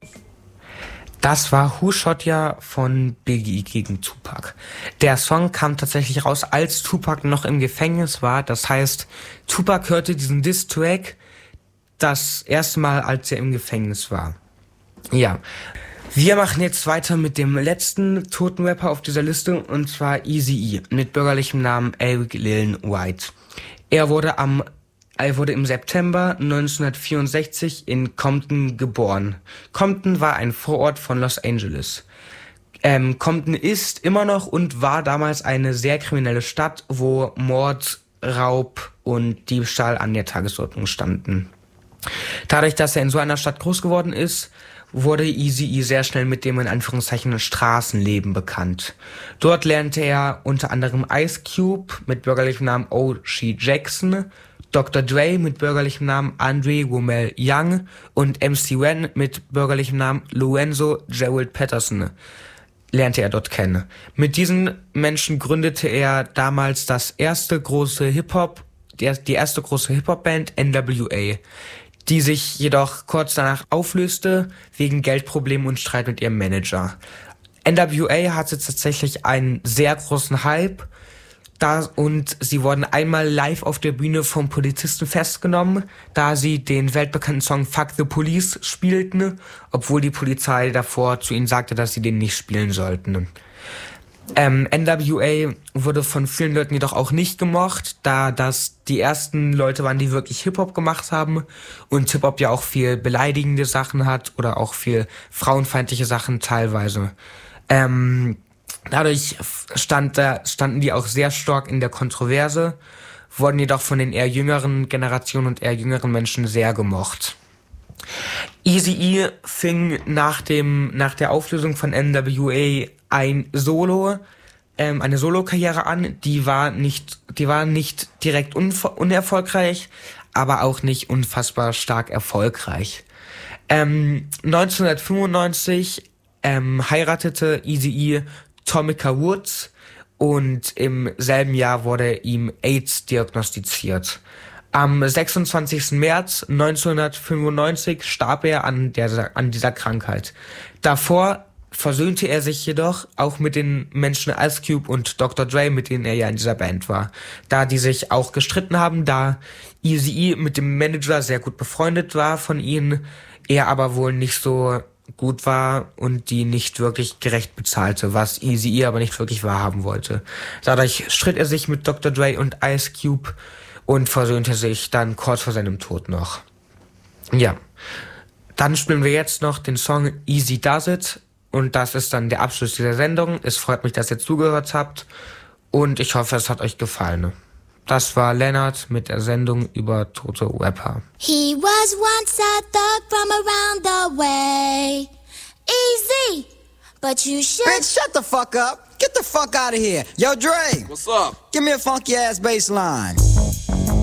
Das war Who Shot Ya von Biggie gegen Tupac. Der Song kam tatsächlich raus, als Tupac noch im Gefängnis war. Das heißt, Tupac hörte diesen Diss-Track das erste Mal, als er im Gefängnis war. Ja, wir machen jetzt weiter mit dem letzten toten Rapper auf dieser Liste, und zwar Eazy-E mit bürgerlichem Namen Eric Lillian White. Er wurde im September 1964 in Compton geboren. Compton war ein Vorort von Los Angeles. Compton ist immer noch und war damals eine sehr kriminelle Stadt, wo Mord, Raub und Diebstahl an der Tagesordnung standen. Dadurch, dass er in so einer Stadt groß geworden ist, wurde Eazy-E sehr schnell mit dem in Anführungszeichen Straßenleben bekannt. Dort lernte er unter anderem Ice Cube mit bürgerlichem Namen O.G. Jackson, Dr. Dre mit bürgerlichem Namen Andre Womel Young und MC Ren mit bürgerlichem Namen Lorenzo Gerald Patterson lernte er dort kennen. Mit diesen Menschen gründete er damals die erste große Hip-Hop-Band NWA, die sich jedoch kurz danach auflöste wegen Geldproblemen und Streit mit ihrem Manager. NWA hatte tatsächlich einen sehr großen Hype, und sie wurden einmal live auf der Bühne vom Polizisten festgenommen, da sie den weltbekannten Song Fuck the Police spielten, obwohl die Polizei davor zu ihnen sagte, dass sie den nicht spielen sollten. NWA wurde von vielen Leuten jedoch auch nicht gemocht, da das die ersten Leute waren, die wirklich Hip-Hop gemacht haben und Hip-Hop ja auch viel beleidigende Sachen hat oder auch viel frauenfeindliche Sachen teilweise. Dadurch standen die auch sehr stark in der Kontroverse, wurden jedoch von den eher jüngeren Generationen und eher jüngeren Menschen sehr gemocht. Eazy-E fing nach der Auflösung von NWA eine Solo-Karriere an, die war nicht direkt unerfolgreich, aber auch nicht unfassbar stark erfolgreich. 1995 heiratete Eazy-E Tomica Woods und im selben Jahr wurde ihm AIDS diagnostiziert. Am 26. März 1995 starb er an dieser Krankheit. Davor versöhnte er sich jedoch auch mit den Menschen Ice Cube und Dr. Dre, mit denen er ja in dieser Band war. Da die sich auch gestritten haben, da Eazy-E mit dem Manager sehr gut befreundet war von ihnen, er aber wohl nicht so gut war und die nicht wirklich gerecht bezahlte, was Eazy-E aber nicht wirklich wahrhaben wollte. Dadurch stritt er sich mit Dr. Dre und Ice Cube und versöhnte sich dann kurz vor seinem Tod noch. Ja, dann spielen wir jetzt noch den Song Easy Does It und das ist dann der Abschluss dieser Sendung. Es freut mich, dass ihr zugehört habt und ich hoffe, es hat euch gefallen. Das war Lennart mit der Sendung über tote Rapper. He was once a thug from around the way. Easy, but you should... Bitch, shut the fuck up. Get the fuck out of here. Yo, Dre. What's up? Give me a funky ass bass line.